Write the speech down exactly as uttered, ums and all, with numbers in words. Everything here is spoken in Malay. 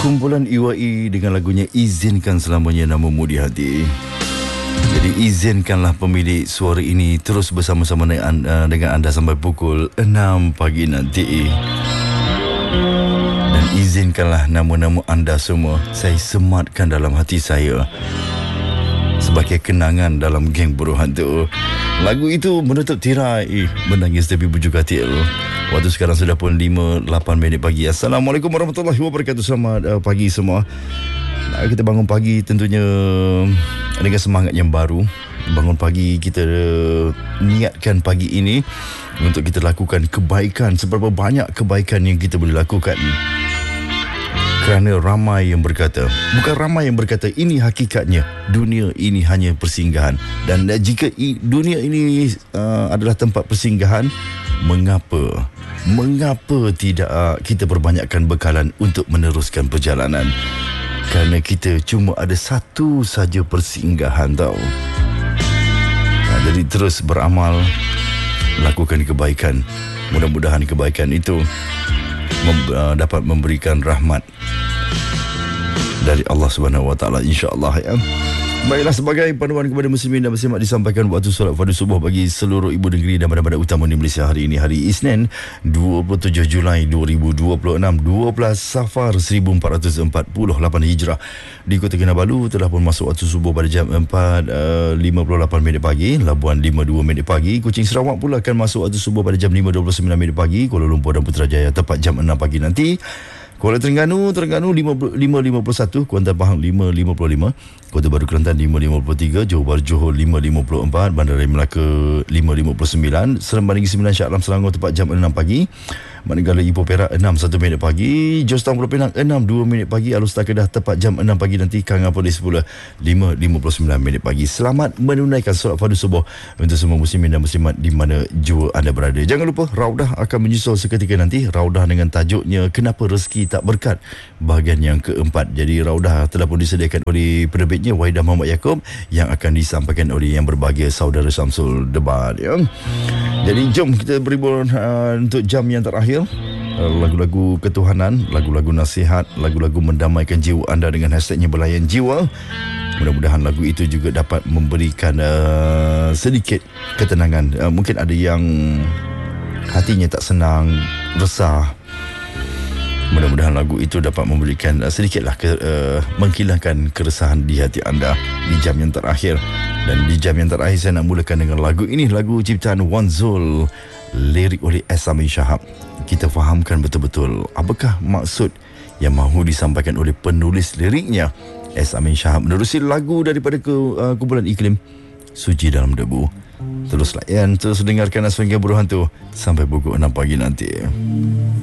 Kumpulan I W A I dengan lagunya Izinkan Selamanya Namamu di Hati. Jadi izinkanlah pemilik suara ini terus bersama-sama dengan, uh, dengan anda sampai pukul enam pagi nanti. Dan izinkanlah nama-nama anda semua saya sematkan dalam hati saya sebagai kenangan dalam geng buruh hantu. Lagu itu menutup tirai Menangis Tepi Bujuk Hati. Waktu sekarang sudah pun lima lapan minit pagi. Assalamualaikum warahmatullahi wabarakatuh. Selamat uh, pagi semua. Nah, kita bangun pagi tentunya dengan semangat yang baru. Bangun pagi kita uh, niatkan pagi ini untuk kita lakukan kebaikan. Seberapa banyak kebaikan yang kita boleh lakukan. Kerana ramai yang berkata, bukan ramai yang berkata, ini hakikatnya, dunia ini hanya persinggahan. Dan jika i, dunia ini uh, adalah tempat persinggahan, mengapa? Mengapa tidak uh, kita perbanyakkan bekalan untuk meneruskan perjalanan? Kerana kita cuma ada satu saja persinggahan tau. Nah, jadi terus beramal, lakukan kebaikan. Mudah-mudahan kebaikan itu Mem- uh, dapat memberikan rahmat dari Allah Subhanahu Wa Taala, insya-Allah ya. Baiklah, sebagai panduan kepada muslimin dan muslimat disampaikan waktu solat fardu subuh bagi seluruh ibu negeri dan bandar-bandar utama di Malaysia hari ini, hari Isnin dua puluh tujuh Julai dua ribu dua puluh enam, dua belas Safar seribu empat ratus empat puluh lapan Hijrah. Di Kota Kinabalu telah pun masuk waktu subuh pada jam empat lima puluh lapan minit pagi, Labuan lima puluh dua minit pagi, Kuching Sarawak pula akan masuk waktu subuh pada jam lima dua puluh sembilan minit pagi, Kuala Lumpur dan Putrajaya tepat jam enam pagi nanti. Kuala Terengganu, Terengganu lima lima puluh satu, Kuantan Pahang lima lima puluh lima, Kota Baru Kelantan lima lima puluh tiga, Johor Bahru Johor lima lima puluh empat, Bandaraya Melaka lima lima puluh sembilan, Seremban Negeri Sembilan Shah Alam Selangor tepat jam enam pagi, Manegala Ipoh Perak enam satu minit pagi, Jos Town Pulau Pinang enam dua minit pagi, Alor Kedah tepat jam enam pagi nanti, Kanga Polis pula lima lima puluh sembilan minit pagi. Selamat menunaikan solat fardu subuh untuk semua muslimin dan muslimat di mana jua anda berada. Jangan lupa Raudah akan menyusul seketika nanti, Raudah dengan tajuknya Kenapa Rezeki Tak Berkat, bahagian yang keempat. Jadi Raudah telah pun disediakan oleh penerbitnya Waidah Muhammad Yaakob yang akan disampaikan oleh yang berbahagia saudara Syamsul Debat ya. Jadi jom kita berhibur uh, untuk jam yang terakhir. Uh, lagu-lagu ketuhanan, lagu-lagu nasihat, lagu-lagu mendamaikan jiwa anda dengan hashtagnya Belayan Jiwa. Mudah-mudahan lagu itu juga dapat memberikan uh, sedikit ketenangan. Uh, mungkin ada yang hatinya tak senang, resah. Mudah-mudahan lagu itu dapat memberikan uh, sedikitlah ke, uh, menghilangkan keresahan di hati anda di jam yang terakhir. Dan di jam yang terakhir saya nak mulakan dengan lagu ini, lagu ciptaan Wan Zul, lirik oleh S. Amin Shahab. Kita fahamkan betul-betul apakah maksud yang mahu disampaikan oleh penulis liriknya, S. Amin Shahab, menerusi lagu daripada ke, uh, kumpulan Iklim, Suci Dalam Debu. Terus layan, terus dengarkan Aswang Buruh Hantu sampai pukul enam pagi nanti.